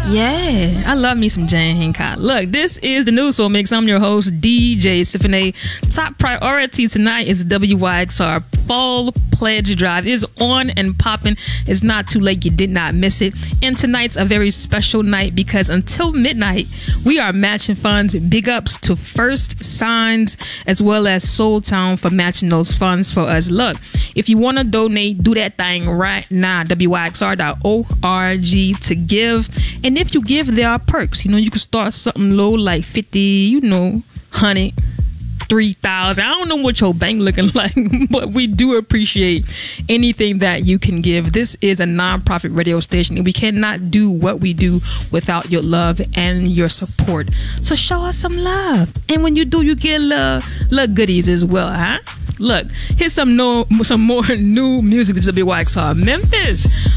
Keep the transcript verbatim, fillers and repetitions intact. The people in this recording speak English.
Yeah, I love me some Jane Hancock. Look, this is the New Soul Mix. I'm your host, D J Symphony. Top priority tonight is W Y X R Fall Pledge Drive. It is on and popping. It's not too late. You did not miss it. And tonight's a very special night because until midnight, we are matching funds. Big ups to First Signs as well as Soul Town for matching those funds for us. Look, if you want to donate, do that thing right now. W Y X R dot org to give. And if you give, there are perks. You know, you can start something low like fifty, you know, one hundred, three thousand. I don't know what your bank looking like, but we do appreciate anything that you can give. This is a non-profit radio station, and we cannot do what we do without your love and your support. So show us some love. And when you do, you get little, little goodies as well, huh? Look, here's some no, some more new music to W Y X R Memphis.